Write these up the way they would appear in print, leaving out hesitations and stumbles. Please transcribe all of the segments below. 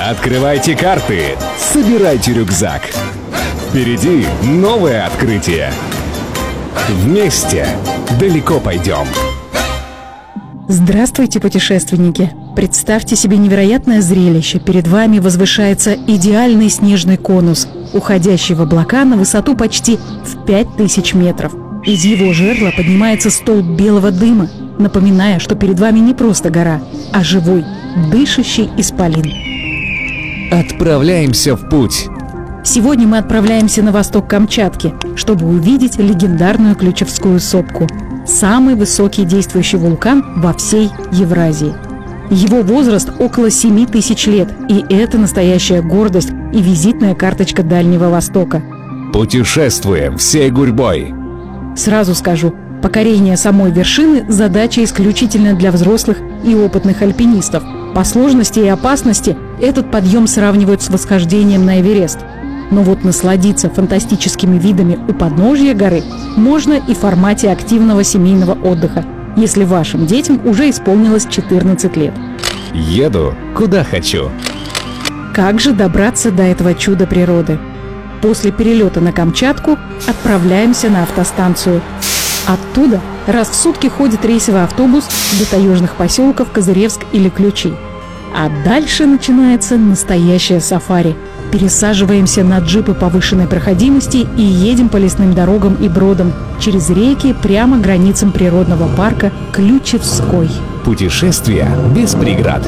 Открывайте карты, собирайте рюкзак. Впереди новое открытие. Вместе далеко пойдем. Здравствуйте, путешественники! Представьте себе невероятное зрелище. Перед вами возвышается идеальный снежный конус, уходящий в облака на высоту почти в 5000 метров. Из его жерла поднимается столб белого дыма, напоминая, что перед вами не просто гора, а живой, дышащий исполин. Отправляемся в путь. Сегодня мы отправляемся на восток Камчатки, чтобы увидеть легендарную Ключевскую сопку. Самый высокий действующий вулкан во всей Евразии. Его возраст около 7000 лет, и это настоящая гордость и визитная карточка Дальнего Востока. Путешествуем всей гурьбой. Сразу скажу, покорение самой вершины – задача исключительно для взрослых и опытных альпинистов. По сложности и опасности этот подъем сравнивают с восхождением на Эверест. Но вот насладиться фантастическими видами у подножья горы можно и в формате активного семейного отдыха, если вашим детям уже исполнилось 14 лет. Еду, куда хочу. Как же добраться до этого чуда природы? После перелета на Камчатку отправляемся на автостанцию. Оттуда раз в сутки ходит рейсовый автобус до таежных поселков Козыревск или Ключи. А дальше начинается настоящее сафари. Пересаживаемся на джипы повышенной проходимости и едем по лесным дорогам и бродам через реки прямо к границам природного парка Ключевской. Путешествие без преград.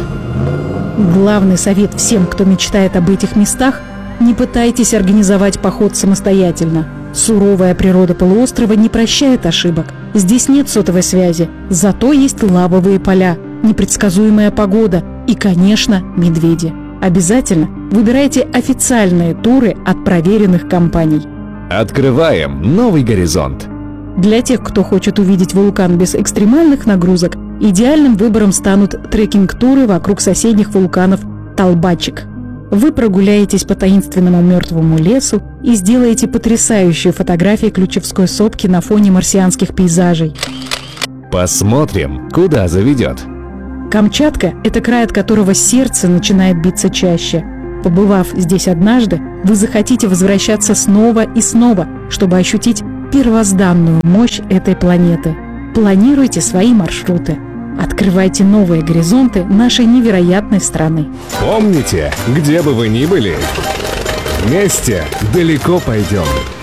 Главный совет всем, кто мечтает об этих местах: не пытайтесь организовать поход самостоятельно. Суровая природа полуострова не прощает ошибок. Здесь нет сотовой связи, зато есть лавовые поля, непредсказуемая погода и, конечно, медведи. Обязательно выбирайте официальные туры от проверенных компаний. Открываем новый горизонт. Для тех, кто хочет увидеть вулкан без экстремальных нагрузок, идеальным выбором станут трекинг-туры вокруг соседних вулканов Талбачик. Вы прогуляетесь по таинственному мертвому лесу и сделаете потрясающие фотографии Ключевской сопки на фоне марсианских пейзажей. Посмотрим, куда заведет. Камчатка – это край, от которого сердце начинает биться чаще. Побывав здесь однажды, вы захотите возвращаться снова и снова, чтобы ощутить первозданную мощь этой планеты. Планируйте свои маршруты. Открывайте новые горизонты нашей невероятной страны. Помните, где бы вы ни были, вместе далеко пойдем.